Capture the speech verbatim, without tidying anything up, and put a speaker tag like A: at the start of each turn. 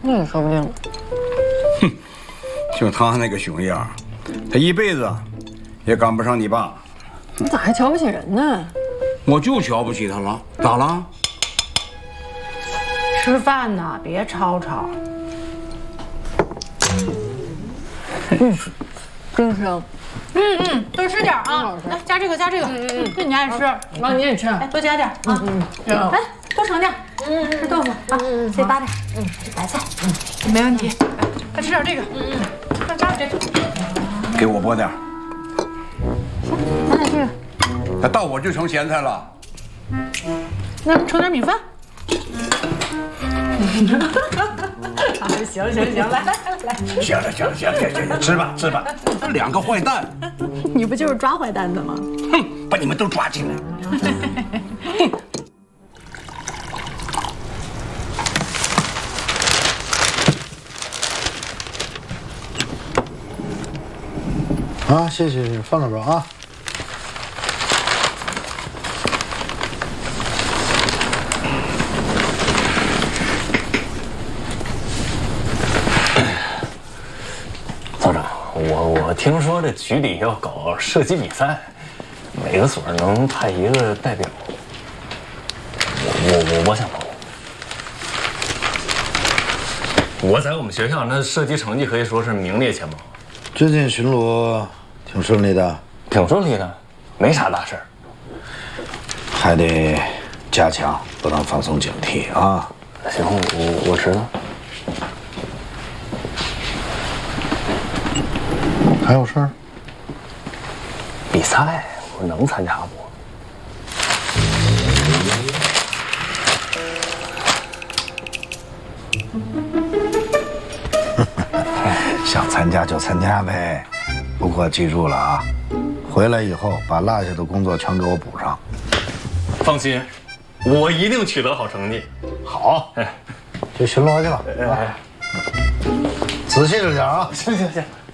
A: 那也说不定。
B: 哼，就他那个熊样，他一辈子也赶不上你爸。
A: 你咋还瞧不起人呢？
B: 我就瞧不起他了，咋了？
C: 吃饭呢，别吵吵。
A: 嗯，真香。
C: 嗯嗯，多吃点啊！来，加这个，加这个。嗯嗯，对，你爱吃。
A: 妈，你也吃。
C: 哎，多加点啊。嗯嗯。来，多盛点。嗯，吃豆腐啊，再扒点。嗯，吃白菜。嗯，没问题。再吃点这个。嗯嗯，再加点这个。
B: 给我拨点。
C: 加点这个。
B: 那到我就成咸菜了。
C: 那盛点米饭。行行行，来来来，
B: 行了行了行了行了，吃吧吃吧，这两个坏蛋，
C: 你不就是抓坏蛋的吗？
B: 哼，把你们都抓进来。
D: 啊，谢谢谢谢，放这边啊。
E: 校长，我我听说这局里要搞射击比赛，每个所能派一个代表。我我我想报。我在我们学校那射击成绩可以说是名列前茅。
D: 最近巡逻挺顺利的，
E: 挺顺利的，没啥大事儿。
D: 还得加强，不能放松警惕啊。
E: 行，我我知道。
D: 还有事儿？
E: 比赛我能参加不？
D: 想参加就参加呗，不过记住了啊，回来以后把落下的工作全给我补上。
E: 放心，我一定取得好成绩。
D: 好，去巡逻去了，哎，仔细着点啊！
E: 行行行。